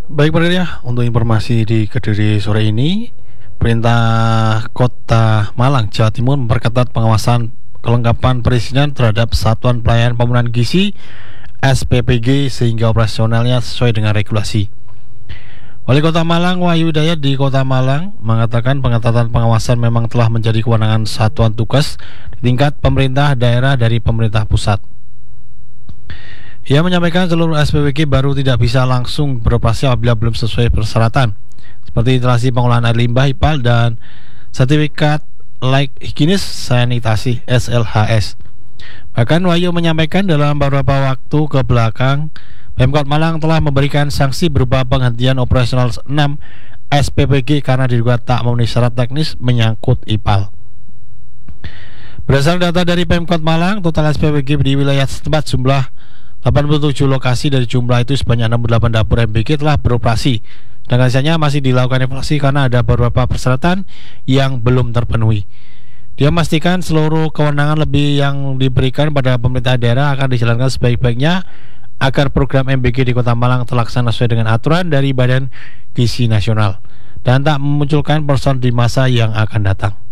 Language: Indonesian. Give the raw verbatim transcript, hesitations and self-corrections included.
Baik pendengar, untuk informasi di Kediri sore ini, Pemerintah Kota Malang, Jawa Timur memperketat pengawasan kelengkapan perizinan terhadap Satuan Pelayanan Pemenuhan Gizi S P P G sehingga operasionalnya sesuai dengan regulasi. Wali Kota Malang Wahyu Hidayat di Kota Malang mengatakan pengetatan pengawasan memang telah menjadi kewenangan satuan tugas di tingkat pemerintah daerah dari pemerintah pusat. Ia menyampaikan seluruh S P P G baru tidak bisa langsung beroperasi apabila belum sesuai persyaratan seperti instalasi pengolahan air limbah I P A L dan sertifikat layak higienis sanitasi S L H S. Bahkan Wahyu menyampaikan dalam beberapa waktu ke belakang Pemkot Malang telah memberikan sanksi berupa penghentian operasional enam S P P G karena diduga tak memenuhi syarat teknis menyangkut I P A L. Berdasarkan data dari Pemkot Malang, total S P P G di wilayah setempat jumlah delapan puluh tujuh lokasi. Dari jumlah itu sebanyak enam puluh delapan dapur M P G telah beroperasi. Sedangkan sisanya masih dilakukan evaluasi karena ada beberapa persyaratan yang belum terpenuhi. Dia memastikan seluruh kewenangan lebih yang diberikan pada pemerintah daerah akan dijalankan sebaik-baiknya agar program M P G di Kota Malang terlaksana sesuai dengan aturan dari Badan Gizi Nasional dan tak memunculkan persoalan di masa yang akan datang.